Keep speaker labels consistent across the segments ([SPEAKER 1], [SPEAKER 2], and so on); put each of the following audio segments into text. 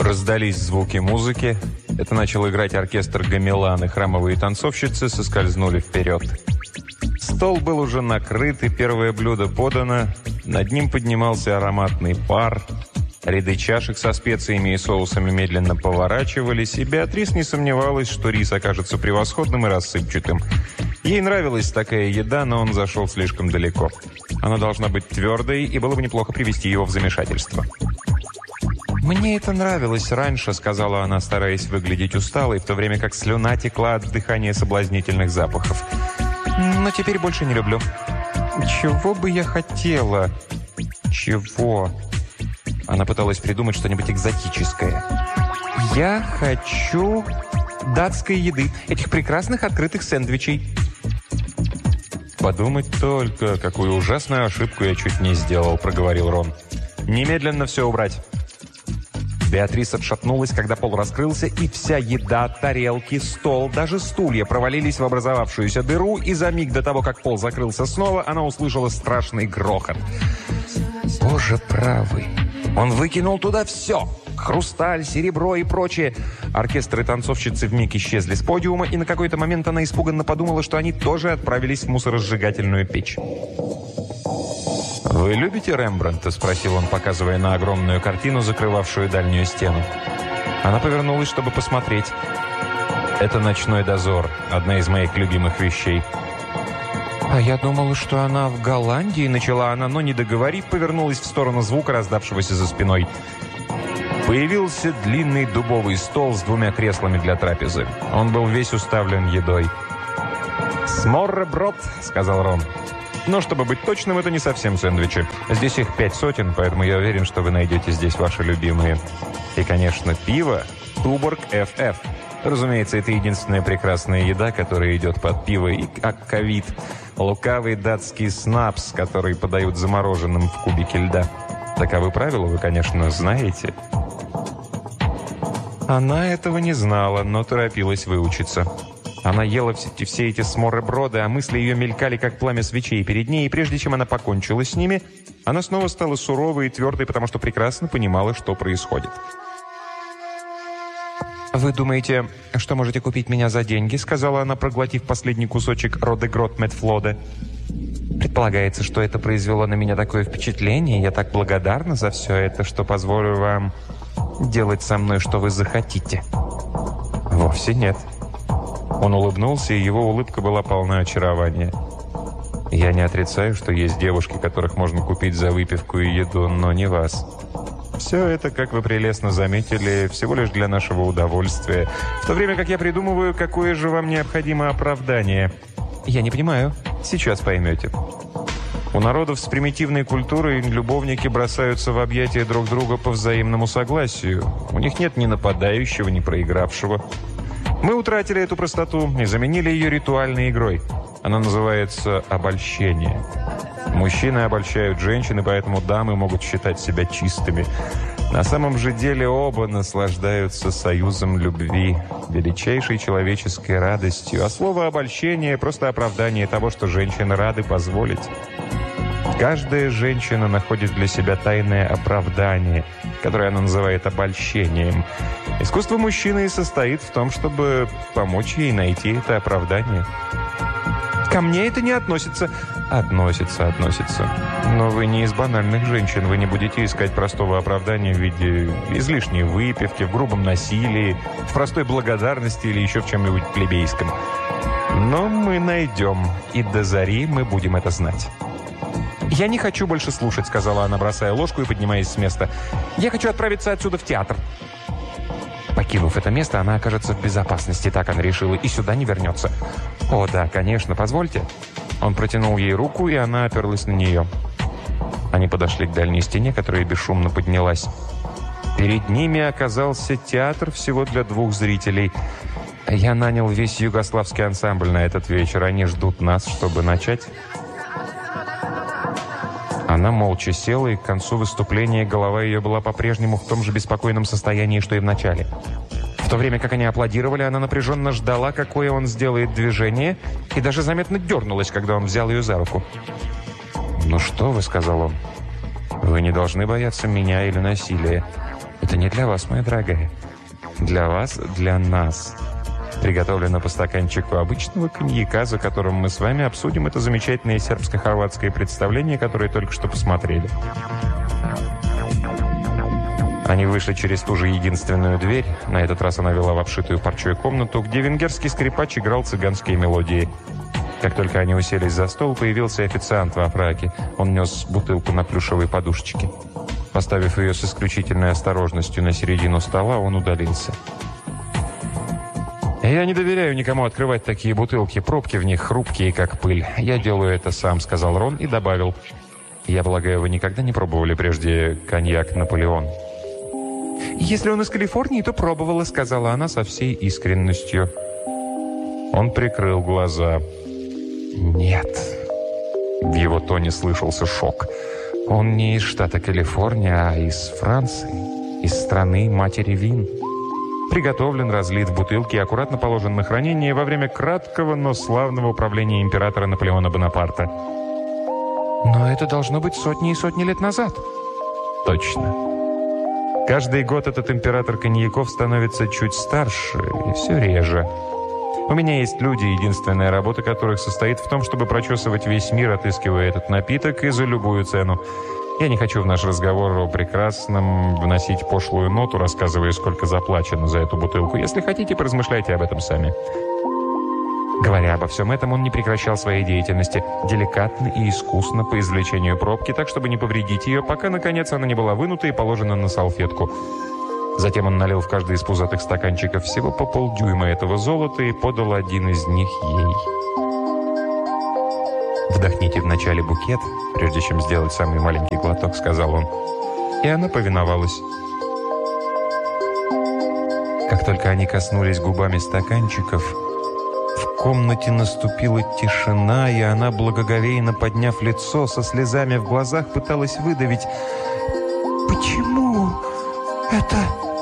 [SPEAKER 1] Раздались звуки музыки. Это начал играть оркестр гамелан, и храмовые танцовщицы соскользнули вперед. Стол был уже накрыт, и первое блюдо подано. Над ним поднимался ароматный пар. Ряды чашек со специями и соусами медленно поворачивались, и Беатрис не сомневалась, что рис окажется превосходным и рассыпчатым. Ей нравилась такая еда, но он зашел слишком далеко. Она должна быть твердой, и было бы неплохо привести его в замешательство. «Мне это нравилось раньше», — сказала она, стараясь выглядеть усталой, в то время как слюна текла от вдыхания соблазнительных запахов. «Но теперь больше не люблю». «Чего бы я хотела?» «Чего?» Она пыталась придумать что-нибудь экзотическое. «Я хочу датской еды, этих прекрасных открытых сэндвичей». «Подумать только, какую ужасную ошибку я чуть не сделал», — проговорил Рон. «Немедленно все убрать». Беатрис отшатнулась, когда пол раскрылся, и вся еда, тарелки, стол, даже стулья провалились в образовавшуюся дыру, и за миг до того, как пол закрылся снова, она услышала страшный грохот. «Боже правый! Он выкинул туда все! Хрусталь, серебро и прочее!» Оркестр и танцовщицы вмиг исчезли с подиума, и на какой-то момент она испуганно подумала, что они тоже отправились в мусоросжигательную печь. «Вы любите Рембрандта?» – спросил он, показывая на огромную картину, закрывавшую дальнюю стену. Она повернулась, чтобы посмотреть. «Это «Ночной дозор», одна из моих любимых вещей». «А я думала, что она в Голландии», – начала она, но, не договорив, повернулась в сторону звука, раздавшегося за спиной. Появился длинный дубовый стол с 2 креслами для трапезы. Он был весь уставлен едой. «Сморреброд», – сказал Рон. Но, чтобы быть точным, это не совсем сэндвичи. Здесь их 500, поэтому я уверен, что вы найдете здесь ваши любимые. И, конечно, пиво Туборг FF. Разумеется, это единственная прекрасная еда, которая идет под пиво, и аквавит. Лукавый датский снапс, который подают замороженным в кубике льда. Таковы правила, вы, конечно, знаете. Она этого не знала, но торопилась выучиться. Она ела все эти сморреброды, а мысли ее мелькали, как пламя свечей перед ней, и прежде чем она покончила с ними, она снова стала суровой и твердой, потому что прекрасно понимала, что происходит. «Вы думаете, что можете купить меня за деньги?» — сказала она, проглотив последний кусочек Родегрот Метфлода. «Предполагается, что это произвело на меня такое впечатление. Я так благодарна за все это, что позволю вам делать со мной, что вы захотите». «Вовсе нет». Он улыбнулся, и его улыбка была полна очарования. «Я не отрицаю, что есть девушки, которых можно купить за выпивку и еду, но не вас. Все это, как вы прелестно заметили, всего лишь для нашего удовольствия, в то время как я придумываю, какое же вам необходимо оправдание». «Я не понимаю». «Сейчас поймете». У народов с примитивной культурой любовники бросаются в объятия друг друга по взаимному согласию. У них нет ни нападающего, ни проигравшего. Мы утратили эту простоту и заменили ее ритуальной игрой. Она называется обольщение. Мужчины обольщают женщин, и поэтому дамы могут считать себя чистыми. На самом же деле оба наслаждаются союзом любви, величайшей человеческой радостью. А слово «обольщение» – просто оправдание того, что женщины рады позволить. Каждая женщина находит для себя тайное оправдание, которое она называет обольщением. Искусство мужчины и состоит в том, чтобы помочь ей найти это оправдание. «Ко мне это не относится». «Относится. Но вы не из банальных женщин. Вы не будете искать простого оправдания в виде излишней выпивки, в грубом насилии, в простой благодарности или еще в чем-нибудь плебейском. Но мы найдем, и до зари мы будем это знать». «Я не хочу больше слушать», — сказала она, бросая ложку и поднимаясь с места. «Я хочу отправиться отсюда в театр». Покинув это место, она окажется в безопасности, так она решила, и сюда не вернется. «О, да, конечно, позвольте». Он протянул ей руку, и она оперлась на нее. Они подошли к дальней стене, которая бесшумно поднялась. Перед ними оказался театр всего для 2 зрителей. «Я нанял весь югославский ансамбль на этот вечер. Они ждут нас, чтобы начать». Она молча села, и к концу выступления голова ее была по-прежнему в том же беспокойном состоянии, что и в начале. В то время как они аплодировали, она напряженно ждала, какое он сделает движение, и даже заметно дернулась, когда он взял ее за руку. «Ну что вы», — сказал он, — Вы не должны бояться меня или насилия. Это не для вас, моя дорогая. Для вас, для нас. Приготовлено по стаканчику обычного коньяка, за которым мы с вами обсудим это замечательное сербско-хорватское представление, которое только что посмотрели. Они вышли через ту же единственную дверь. На этот раз она вела в обшитую парчой комнату, где венгерский скрипач играл цыганские мелодии. Как только они уселись за стол, появился официант во фраке. Он нес бутылку на плюшевой подушечке. Поставив ее с исключительной осторожностью на середину стола, он удалился. «Я не доверяю никому открывать такие бутылки. Пробки в них хрупкие, как пыль. Я делаю это сам», — сказал Рон и добавил. «Я полагаю, вы никогда не пробовали прежде коньяк «Наполеон»?» «Если он из Калифорнии, то пробовала», — сказала она со всей искренностью. Он прикрыл глаза. «Нет». В его тоне слышался шок. Он не из штата Калифорния, а из Франции, из страны матери вин. Приготовлен, разлит в бутылке и аккуратно положен на хранение во время краткого, но славного управления императора Наполеона Бонапарта. «Но это должно быть сотни и сотни лет назад». «Точно. Каждый год этот император коньяков становится чуть старше и все реже. У меня есть люди, единственная работа которых состоит в том, чтобы прочесывать весь мир, отыскивая этот напиток и за любую цену. Я не хочу в наш разговор о прекрасном вносить пошлую ноту, рассказывая, сколько заплачено за эту бутылку. Если хотите, поразмышляйте об этом сами». Говоря обо всем этом, он не прекращал своей деятельности, деликатно и искусно по извлечению пробки, так, чтобы не повредить ее, пока, наконец, она не была вынута и положена на салфетку. Затем он налил в каждый из пузатых стаканчиков всего по полдюйма этого золота и подал один из них ей. «Вдохните вначале букет, прежде чем сделать самый маленький глоток», — сказал он. И она повиновалась. Как только они коснулись губами стаканчиков, в комнате наступила тишина, и она, благоговейно подняв лицо, со слезами в глазах, пыталась выдавить: «Почему? Это...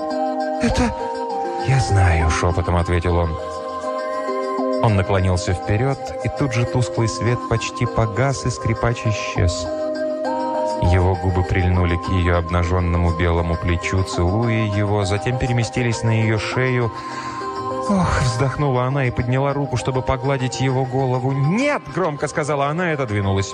[SPEAKER 1] «Я знаю», — шепотом ответил он. Он наклонился вперед, и тут же тусклый свет почти погас, и скрипач исчез. Его губы прильнули к ее обнаженному белому плечу, целуя его, затем переместились на ее шею. «Ох!» — вздохнула она и подняла руку, чтобы погладить его голову. «Нет!» — громко сказала она и отодвинулась.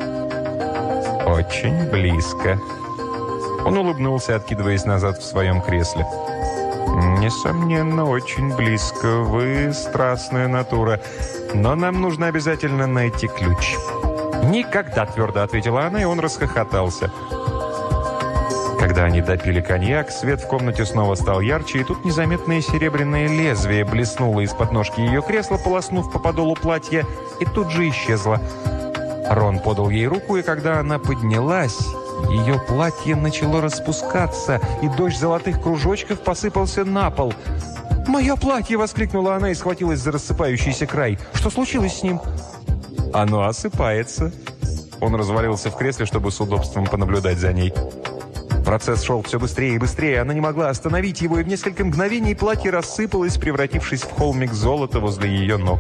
[SPEAKER 1] «Очень близко». Он улыбнулся, откидываясь назад в своем кресле. «Несомненно, очень близко. Вы страстная натура. Но нам нужно обязательно найти ключ». «Никогда!» — твердо ответила она, и он расхохотался. Когда они допили коньяк, свет в комнате снова стал ярче, и тут незаметное серебряное лезвие блеснуло из-под ножки ее кресла, полоснув по подолу платья, и тут же исчезло. Рон подал ей руку, и когда она поднялась, ее платье начало распускаться, и дождь золотых кружочков посыпался на пол. «Мое платье!» — воскликнула она и схватилась за рассыпающийся край. «Что случилось с ним?» «Оно осыпается». Он развалился в кресле, чтобы с удобством понаблюдать за ней. Процесс шел все быстрее и быстрее. Она не могла остановить его, и в несколько мгновений платье рассыпалось, превратившись в холмик золота возле ее ног.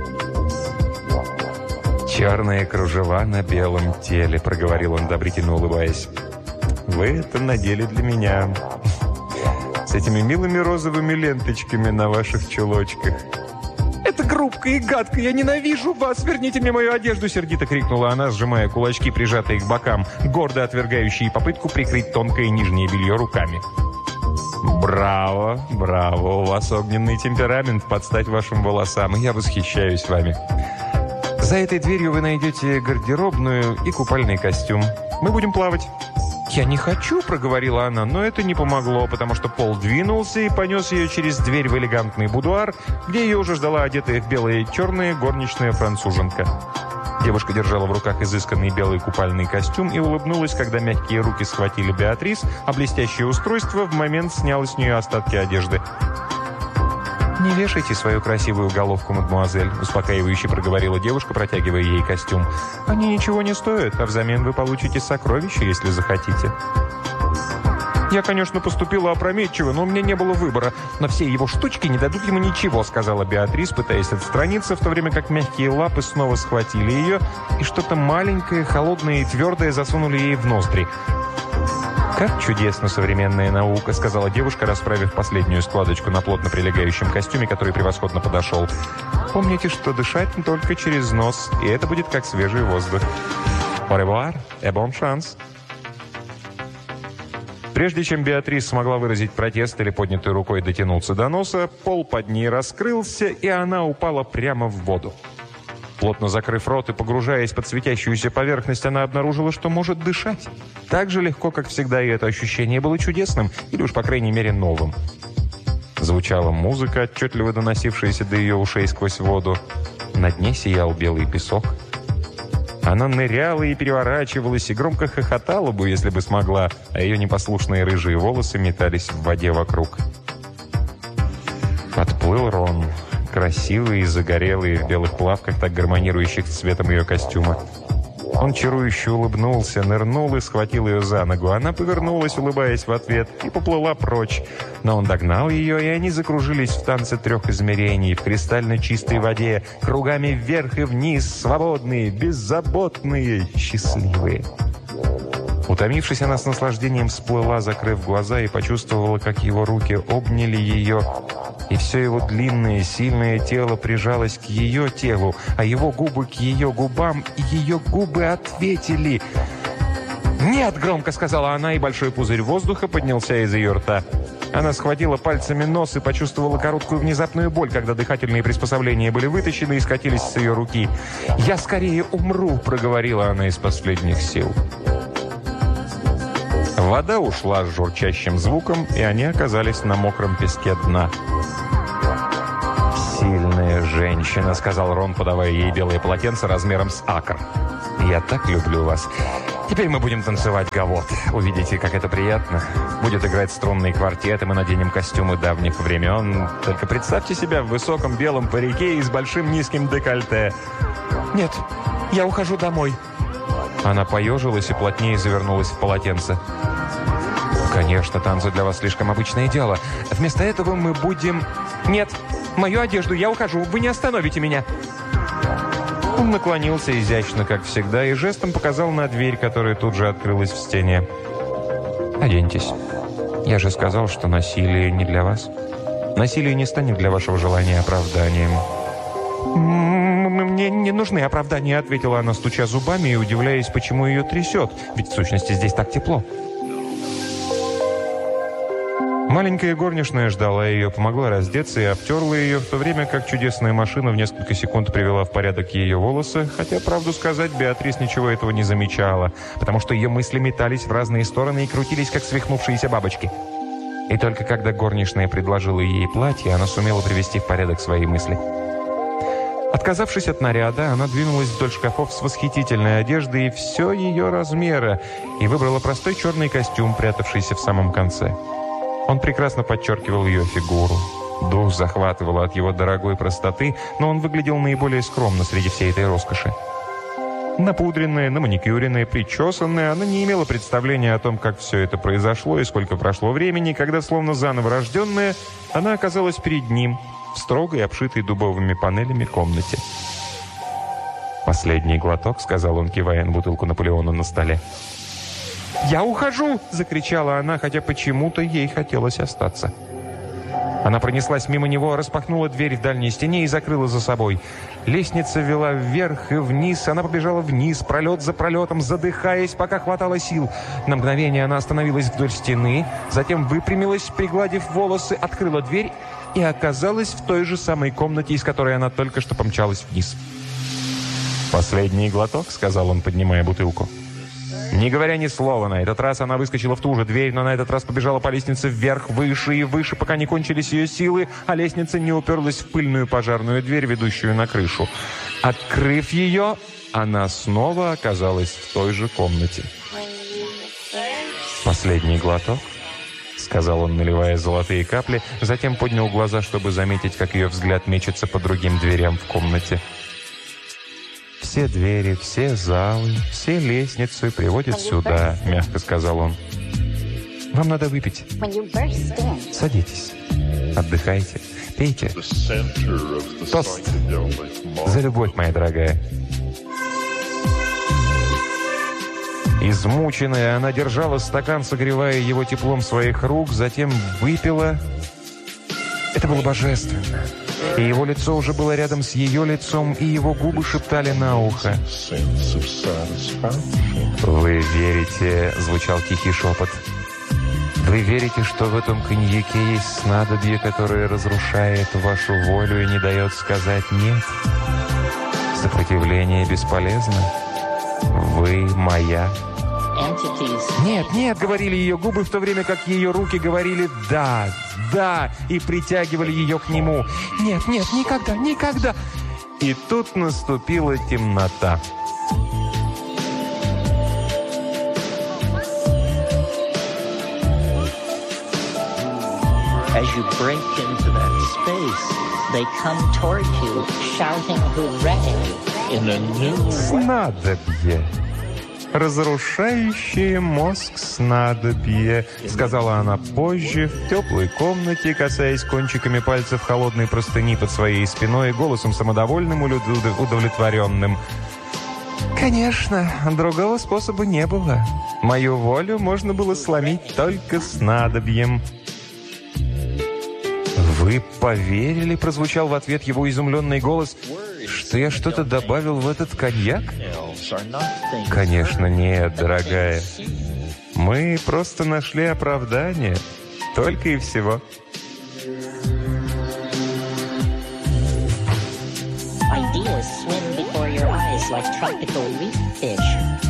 [SPEAKER 1] «Черные кружева на белом теле», — проговорил он, одобрительно улыбаясь. «Вы это надели для меня. С этими милыми розовыми ленточками на ваших чулочках». «Это грубко и гадко! Я ненавижу вас! Верните мне мою одежду!» — сердито крикнула она, сжимая кулачки, прижатые к бокам, гордо отвергающие попытку прикрыть тонкое нижнее белье руками. «Браво! Браво! У вас огненный темперамент под стать вашим волосам, и я восхищаюсь вами. За этой дверью вы найдете гардеробную и купальный костюм. Мы будем плавать». «Я не хочу», — проговорила она, но это не помогло, потому что Пол двинулся и понес ее через дверь в элегантный будуар, где ее уже ждала одетая в белое и черное горничная француженка. Девушка держала в руках изысканный белый купальный костюм и улыбнулась, когда мягкие руки схватили Беатрис, а блестящее устройство в момент сняло с нее остатки одежды. «Не вешайте свою красивую головку, мадемуазель», — успокаивающе проговорила девушка, протягивая ей костюм. «Они ничего не стоят, а взамен вы получите сокровища, если захотите». «Я, конечно, поступила опрометчиво, но у меня не было выбора. Но все его штучки не дадут ему ничего», — сказала Беатрис, пытаясь отстраниться, в то время как мягкие лапы снова схватили ее, и что-то маленькое, холодное и твердое засунули ей в ноздри. «Как чудесна современная наука», — сказала девушка, расправив последнюю складочку на плотно прилегающем костюме, который превосходно подошел. «Помните, что дышать только через нос, и это будет как свежий воздух. Au revoir et bon chance». Прежде чем Беатрис смогла выразить протест или поднятой рукой дотянуться до носа, пол под ней раскрылся, и она упала прямо в воду. Плотно закрыв рот и погружаясь под светящуюся поверхность, она обнаружила, что может дышать. Так же легко, как всегда, и это ощущение было чудесным, или уж, по крайней мере, новым. Звучала музыка, отчетливо доносившаяся до ее ушей сквозь воду. На дне сиял белый песок. Она ныряла и переворачивалась, и громко хохотала бы, если бы смогла, а ее непослушные рыжие волосы метались в воде вокруг. Подплыл Рон, красивый и загорелый, в белых плавках, так гармонирующих с цветом ее костюма. Он чарующе улыбнулся, нырнул и схватил ее за ногу. Она повернулась, улыбаясь в ответ, и поплыла прочь. Но он догнал ее, и они закружились в танце 3 измерений, в кристально чистой воде, кругами вверх и вниз, свободные, беззаботные, счастливые. Утомившись, она с наслаждением всплыла, закрыв глаза, и почувствовала, как его руки обняли ее, и все его длинное, сильное тело прижалось к ее телу, а его губы к ее губам, и ее губы ответили. «Нет!» – громко сказала она, и большой пузырь воздуха поднялся из ее рта. Она схватила пальцами нос и почувствовала короткую внезапную боль, когда дыхательные приспособления были вытащены и скатились с ее руки. «Я скорее умру!» – проговорила она из последних сил. Вода ушла с журчащим звуком, и они оказались на мокром песке дна. «Сильная женщина», — сказал Рон, подавая ей белое полотенце размером с акр. «Я так люблю вас. Теперь мы будем танцевать гавот. Увидите, как это приятно. Будет играть струнный квартет, и мы наденем костюмы давних времен. Только представьте себя в высоком белом парике и с большим низким декольте». «Нет, я ухожу домой». Она поежилась и плотнее завернулась в полотенце. «Конечно, танцы для вас слишком обычное дело. Вместо этого мы будем...» «Нет, мою одежду, я ухожу. Вы не остановите меня». Он наклонился изящно, как всегда, и жестом показал на дверь, которая тут же открылась в стене. «Оденьтесь. Я же сказал, что насилие не для вас. Насилие не станет для вашего желания оправданием». «Мне не нужны оправдания», — ответила она, стуча зубами и удивляясь, почему ее трясет. «Ведь в сущности здесь так тепло». Маленькая горничная ждала ее, помогла раздеться и обтерла ее, в то время как чудесная машина в несколько секунд привела в порядок ее волосы, хотя, правду сказать, Беатрис ничего этого не замечала, потому что ее мысли метались в разные стороны и крутились, как свихнувшиеся бабочки. И только когда горничная предложила ей платье, она сумела привести в порядок свои мысли. Отказавшись от наряда, она двинулась вдоль шкафов с восхитительной одеждой и все ее размера, и выбрала простой черный костюм, прятавшийся в самом конце. Он прекрасно подчеркивал ее фигуру. Дух захватывало от его дорогой простоты, но он выглядел наиболее скромно среди всей этой роскоши. Напудренная, наманикюренная, причесанная, она не имела представления о том, как все это произошло и сколько прошло времени, когда, словно заново рожденная, она оказалась перед ним в строгой, обшитой дубовыми панелями комнате. «Последний глоток», — сказал он, кивая на бутылку Наполеона на столе. «Я ухожу!» – закричала она, хотя почему-то ей хотелось остаться. Она пронеслась мимо него, распахнула дверь в дальней стене и закрыла за собой. Лестница вела вверх и вниз, она побежала вниз, пролет за пролетом, задыхаясь, пока хватало сил. На мгновение она остановилась вдоль стены, затем выпрямилась, пригладив волосы, открыла дверь и оказалась в той же самой комнате, из которой она только что помчалась вниз. «Последний глоток», – сказал он, поднимая бутылку. Не говоря ни слова, на этот раз она выскочила в ту же дверь, но на этот раз побежала по лестнице вверх, выше и выше, пока не кончились ее силы, а лестница не уперлась в пыльную пожарную дверь, ведущую на крышу. Открыв ее, она снова оказалась в той же комнате. «Последний глоток», — сказал он, наливая золотые капли, затем поднял глаза, чтобы заметить, как ее взгляд мечется по другим дверям в комнате. «Все двери, все залы, все лестницы приводят сюда», — мягко сказал он. Вам надо выпить. Садитесь. Отдыхайте. Пейте. Тост за любовь, моя дорогая. Измученная, она держала стакан, согревая его теплом своих рук, затем выпила. Это было божественно. И его лицо уже было рядом с ее лицом, и его губы шептали на ухо. «Вы верите?» — звучал тихий шепот. «Вы верите, что в этом коньяке есть снадобье, которое разрушает вашу волю и не дает сказать «нет»? Сопротивление бесполезно. Вы моя». «Нет, нет», — говорили ее губы, в то время как ее руки говорили «да, да», и притягивали ее к нему. «Нет, нет, никогда, никогда». И тут наступила темнота.
[SPEAKER 2] As you break into that space, they come toward you, shouting hooray in a new way.
[SPEAKER 1] «Снадобье. Разрушающее мозг снадобье», — сказала она позже, в теплой комнате, касаясь кончиками пальцев холодной простыни под своей спиной, голосом самодовольным и удовлетворенным. «Конечно, другого способа не было. Мою волю можно было сломить только снадобьем». «Вы поверили?» — прозвучал в ответ его изумленный голос. «Что я что-то добавил в этот коньяк?» «Конечно нет, дорогая. Мы просто нашли оправдание. Только и всего».
[SPEAKER 2] Ideas swim before your eyes like tropical reef fish.